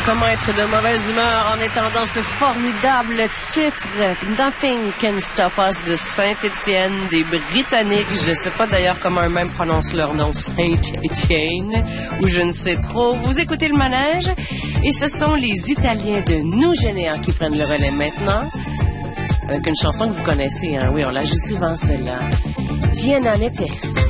comment être de mauvaise humeur en étendant ce formidable titre Nothing Can Stop Us de Saint-Étienne, des Britanniques. Je ne sais pas d'ailleurs comment eux-mêmes prononcent leur nom, Saint-Étienne, ou je ne sais trop. Vous écoutez le manège et ce sont les Italiens de Nous Généants qui prennent le relais maintenant avec une chanson que vous connaissez, hein? Oui, on la joue souvent celle-là. Tiens en été.